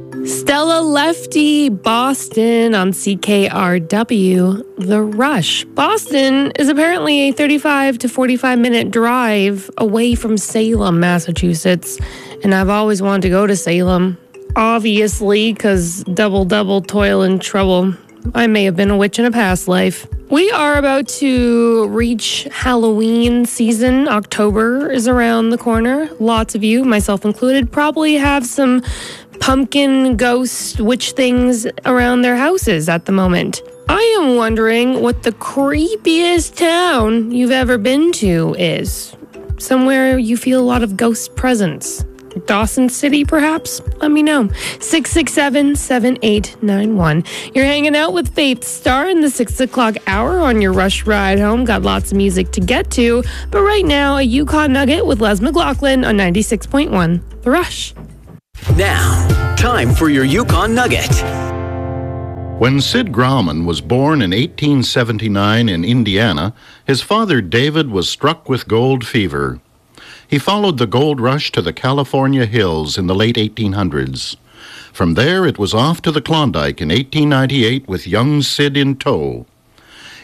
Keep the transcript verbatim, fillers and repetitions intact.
Stella Lefty, Boston on C K R W, The Rush. Boston is apparently a thirty-five to forty-five minute drive away from Salem, Massachusetts. And I've always wanted to go to Salem, obviously, because double, double, toil and trouble. I may have been a witch in a past life. We are about to reach Halloween season. October is around the corner. Lots of you, myself included, probably have some pumpkin, ghost, witch things around their houses at the moment. I am wondering what the creepiest town you've ever been to is. Somewhere you feel a lot of ghost presence. Dawson City, perhaps? Let me know. six six seven, seven eight nine one. You're hanging out with Faith Star in the six o'clock hour on your Rush Ride Home. Got lots of music to get to. But right now, a Yukon Nugget with Les McLaughlin on ninety-six point one. The Rush. Now, time for your Yukon Nugget. When Sid Grauman was born in eighteen seventy-nine in Indiana, his father David was struck with gold fever. He followed the gold rush to the California hills in the late eighteen hundreds. From there, it was off to the Klondike in eighteen ninety-eight with young Sid in tow.